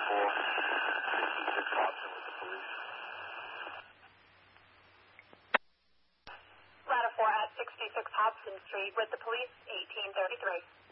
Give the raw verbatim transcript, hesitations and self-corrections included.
four, sixty-six Hobson with the police. Ladder four at sixty-six Hobson Street with the police, eighteen thirty-three.